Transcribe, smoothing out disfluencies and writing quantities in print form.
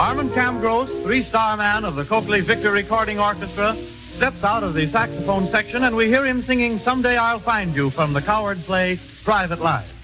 Armand Camgros, three-star man of the Coakley Victor Recording Orchestra, steps out of the saxophone section, and we hear him singing Someday I'll Find You from the Coward play, Private Life.